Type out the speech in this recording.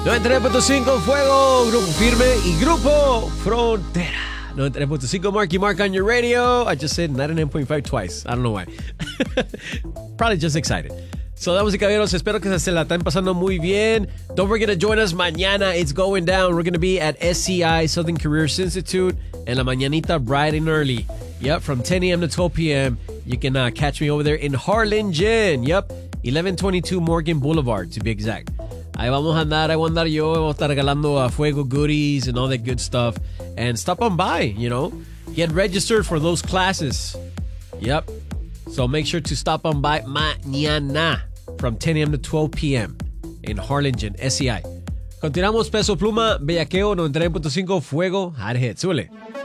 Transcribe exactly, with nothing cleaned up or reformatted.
noventa y tres punto cinco Fuego, Grupo Firme y Grupo Frontera. noventa y tres punto cinco Marky Mark on your radio. I just said ninety-nine point five twice. I don't know why. Probably just excited. So, damas y caballeros, espero que se la estén pasando muy bien. Don't forget to join us mañana. It's going down. We're going to be at S C I, Southern Careers Institute, en la mañanita, bright and early. Yep, from ten a.m. to twelve p.m. You can uh, catch me over there in Harlingen. Yep, eleven twenty-two Morgan Boulevard, to be exact. Ahí vamos a andar, ahí voy a andar yo, vamos a estar regalando uh, fuego goodies and all that good stuff. And stop on by, you know. Get registered for those classes. Yep. So make sure to stop on by mañana from ten a.m. to twelve p.m. in Harlingen, S C I. Continuamos, Peso Pluma, Bellaqueo, noventa y nueve punto cinco Fuego, Hot Hit. Súbele.